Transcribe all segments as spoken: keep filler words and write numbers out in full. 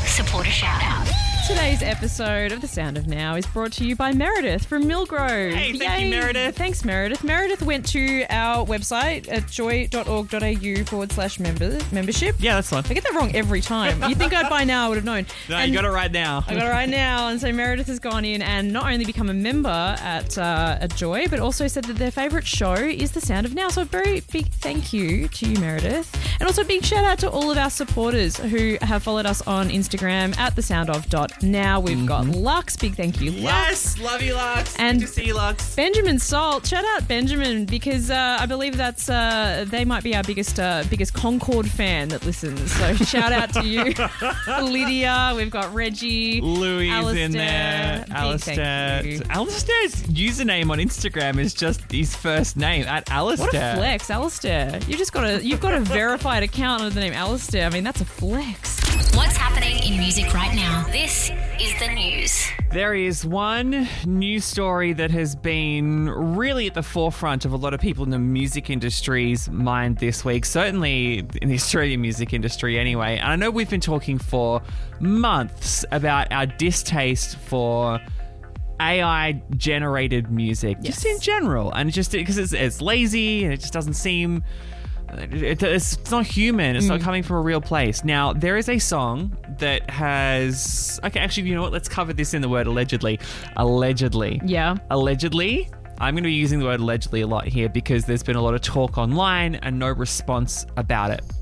supporter shout out. Today's episode of The Sound of Now is brought to you by Meredith from Millgrove. Hey, thank Yay. you, Meredith. Thanks, Meredith. Meredith went to our website at joy.org.au forward slash member, membership. Yeah, that's fine. I get that wrong every time. You'd think I'd by now I would have known. No, And you got it right now. I got it right now. And so Meredith has gone in and not only become a member at, uh, at Joy, but also said that their favourite show is The Sound of Now. So a very big thank you to you, Meredith. And also a big shout out to all of our supporters who have followed us on Instagram at the sound of dot now. We've got Lux. Big thank you, Lux. Yes, love you, Lux. And Good to see you, Lux. Benjamin Salt. Shout out Benjamin because uh, I believe that's uh, they might be our biggest uh, biggest Concord fan that listens. So shout out to you. Lydia. We've got Reggie. Louis Alistair. in there. Big Alistair. thank you. Alistair's username on Instagram is just his first name, at Alistair. What a flex, Alistair. You just got a you've got a verified account under the name Alistair. I mean, that's a flex. What's happening in music right now? This is the news. There is one news story that has been really at the forefront of a lot of people in the music industry's mind this week, certainly in the Australian music industry anyway. And I know we've been talking for months about our distaste for A I-generated music, Yes. just in general. And just because it's, it's lazy and it just doesn't seem... It, it's, it's not human. It's mm. not coming from a real place. Now, there is a song that has... Okay, actually, you know what? Let's cover this in the word allegedly. Allegedly. Yeah. Allegedly. I'm going to be using the word allegedly a lot here because there's been a lot of talk online and no response about it.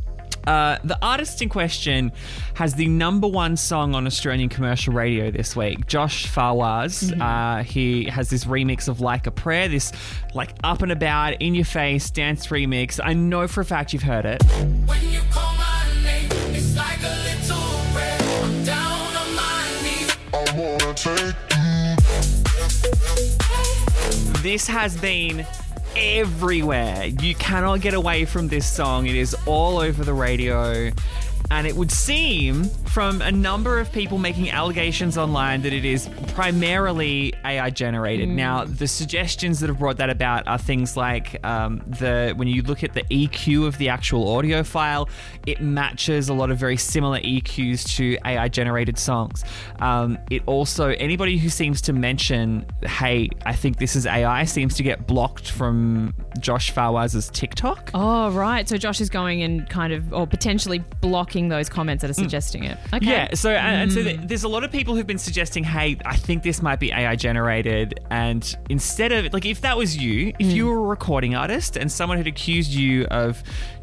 Uh, the artist in question has the number one song on Australian commercial radio this week, Josh Fawaz. Mm-hmm. Uh, he has this remix of Like a Prayer, this like up and about, in your face dance remix. I know for a fact you've heard it. When you call my name, it's like a little prayer. I'm down on my knees. I wanna take you. This has been everywhere. You cannot get away from this song. It is all over the radio. And it would seem from a number of people making allegations online that it is primarily A I generated. Mm. Now, the suggestions that have brought that about are things like um, the when you look at the E Q of the actual audio file, it matches a lot of very similar E Qs to A I generated songs. Um, it also, anybody who seems to mention, hey, I think this is A I, seems to get blocked from Josh Fawaz's TikTok. Oh, right. So Josh is going and kind of, or potentially blocking those comments that are suggesting mm. it. Okay. Yeah. So, and, and so th- there's a lot of people who've been suggesting, hey, I think this might be A I generated. And instead of, like, if that was you, if mm. you were a recording artist and someone had accused you of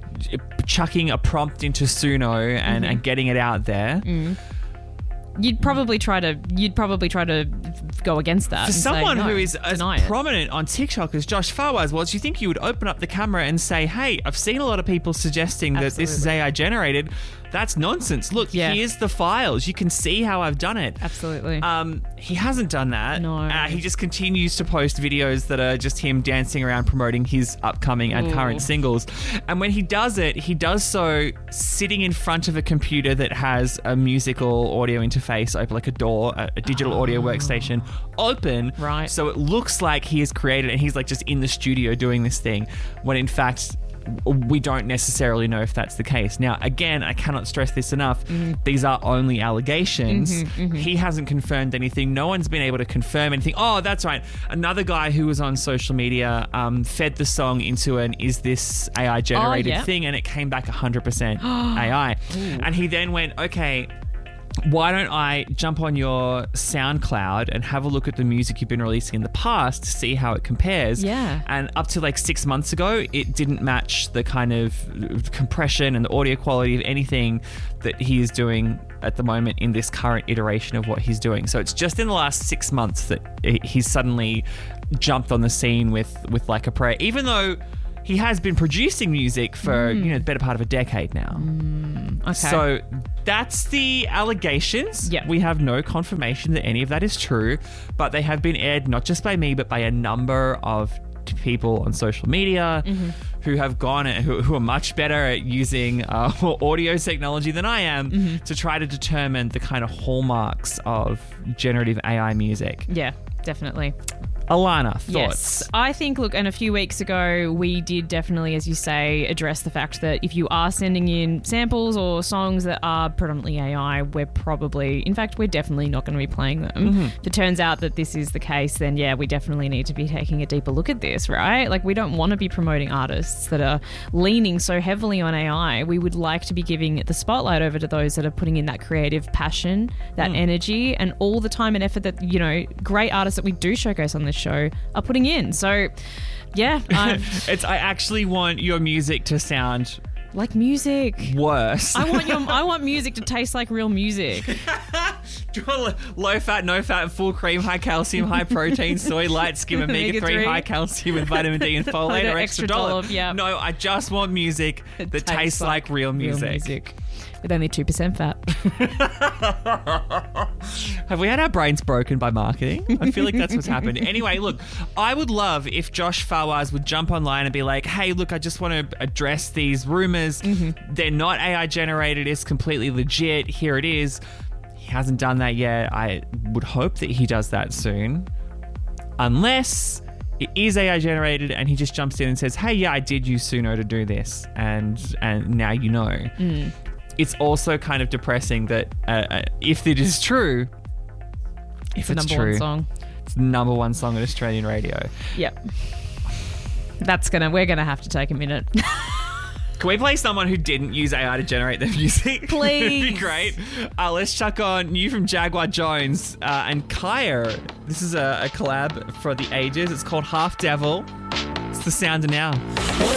chucking a prompt into Suno and, mm-hmm. and getting it out there, mm. You'd probably try to. You'd probably try to go against that. For someone say, no, who is as it. prominent on TikTok as Josh Fawaz was, you think you would open up the camera and say, "Hey, I've seen a lot of people suggesting that Absolutely. this is A I generated. That's nonsense. Look, yeah. here's the files. You can see how I've done it." Absolutely. Um, he hasn't done that. No. Uh, he just continues to post videos that are just him dancing around promoting his upcoming and Ooh. current singles. And when he does it, he does so sitting in front of a computer that has a musical audio interface open, like a door, a, a digital oh. audio workstation open. Right. So it looks like he has created it and he's like just in the studio doing this thing, when in fact we don't necessarily know if that's the case. Now, again, I cannot stress this enough. Mm-hmm. These are only allegations. Mm-hmm, mm-hmm. He hasn't confirmed anything. No one's been able to confirm anything. Oh, that's right. Another guy who was on social media um, fed the song into an is this A I generated oh, yeah. thing, and it came back one hundred percent A I. Ooh. And he then went, okay, why don't I jump on your SoundCloud and have a look at the music you've been releasing in the past to see how it compares? Yeah. And up to like six months ago, it didn't match the kind of compression and the audio quality of anything that he is doing at the moment in this current iteration of what he's doing. So it's just in the last six months that he's suddenly jumped on the scene with, with Like a Prayer, even though he has been producing music for, mm. you know, the better part of a decade now. Mm, okay. So that's the allegations. Yep. We have no confirmation that any of that is true, but they have been aired not just by me, but by a number of people on social media mm-hmm. who have gone and who, who are much better at using uh, audio technology than I am mm-hmm. to try to determine the kind of hallmarks of generative A I music. Yeah, definitely. Alana, thoughts? Yes, I think, look, and a few weeks ago, we did definitely, as you say, address the fact that if you are sending in samples or songs that are predominantly A I, we're probably, in fact, we're definitely not going to be playing them. Mm-hmm. If it turns out that this is the case, then yeah, we definitely need to be taking a deeper look at this, right? Like, we don't want to be promoting artists that are leaning so heavily on A I. We would like to be giving the spotlight over to those that are putting in that creative passion, that mm. energy, and all the time and effort that, you know, great artists that we do showcase on this show are putting in. So yeah, it's I actually want your music to sound like music. Worse. I want your I want music to taste like real music. Do you want low fat, no fat, full cream, high calcium, high protein, soy, light skim, omega three, high calcium with vitamin D and folate, or extra dollop? Yeah. No, I just want music that tastes, tastes like, like real music. Real music. With only two percent fat. Have we had our brains broken by marketing? I feel like that's what's happened. Anyway, look, I would love if Josh Fawaz would jump online and be like, hey, look, I just want to address these rumors. Mm-hmm. They're not A I generated. It's completely legit. Here it is. He hasn't done that yet. I would hope that he does that soon. Unless it is A I generated and he just jumps in and says, hey, yeah, I did use Suno to do this. And, and now you know. Mm. It's also kind of depressing that uh, uh, if it is true, if it's, it's number true, one song. It's the number one song on Australian radio. Yep. That's gonna. We're gonna have to take a minute. Can we play someone who didn't use A I to generate their music? Please. It'd be great. Uh, let's chuck on new from Jaguar Jones uh, and Kaya. This is a, a collab for the ages. It's called Half Devil. It's the sound of now.